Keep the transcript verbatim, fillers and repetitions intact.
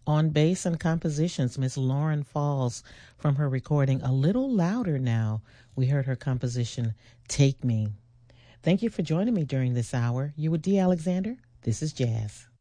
On bass and compositions, Miss Lauren Falls from her recording A Little Louder Now. We heard her composition, Take Me. Thank you for joining me during this hour. You with D. Alexander. This is Jazz.